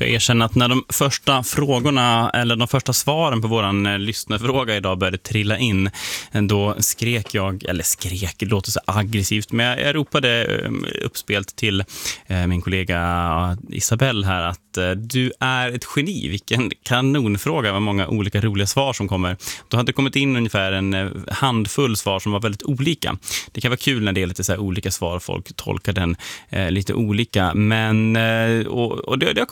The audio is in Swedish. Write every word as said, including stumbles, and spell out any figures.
ska erkänna att när de första frågorna eller de första svaren på våran eh, lyssnarfråga idag började trilla in, då skrek jag, eller skrek, det låter så aggressivt, men jag, jag ropade eh, uppspelt till eh, min kollega Isabelle här att eh, du är ett geni. Vilken kanonfråga, vad många olika roliga svar som kommer. Då hade det kommit in ungefär en eh, handfull svar som var väldigt olika. Det kan vara kul när det är lite så här olika svar, folk tolkar den eh, lite olika, men eh, och, och det, det har